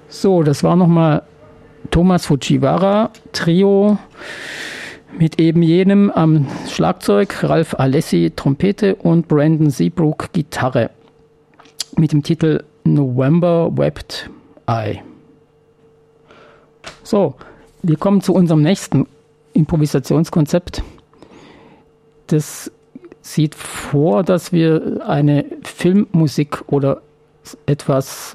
So, das war nochmal Thomas Fujiwara Trio mit eben jenem am Schlagzeug, Ralph Alessi Trompete und Brandon Seabrook Gitarre mit dem Titel November Wept I. So, wir kommen zu unserem nächsten Improvisationskonzept. Das sieht vor, dass wir eine Filmmusik oder etwas